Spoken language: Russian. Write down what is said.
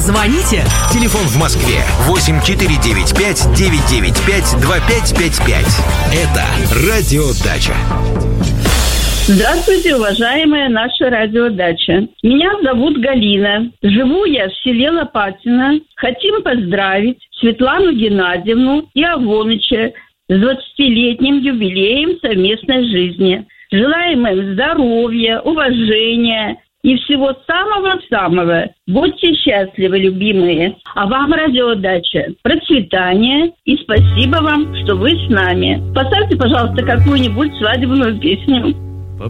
Звоните. Телефон в Москве 8495-995-2555. Это радиодача. Здравствуйте, уважаемая наша радиодача. Меня зовут Галина. Живу я в селе Лопатино. Хотим поздравить Светлану Геннадьевну и Авоныча с 20-летним юбилеем совместной жизни. Желаем им здоровья, уважения и всего самого-самого. Будьте счастливы, любимые. А вам, радиодача, процветания и спасибо вам, что вы с нами. Поставьте, пожалуйста, какую-нибудь свадебную песню.